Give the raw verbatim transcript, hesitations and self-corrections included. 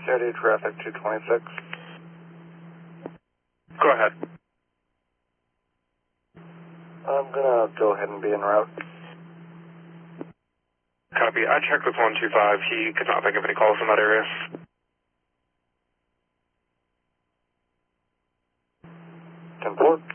City traffic two twenty-six. Go ahead. I'm gonna go ahead and be en route. Copy. I checked with one two five. He could not think of any calls in that area. ten four.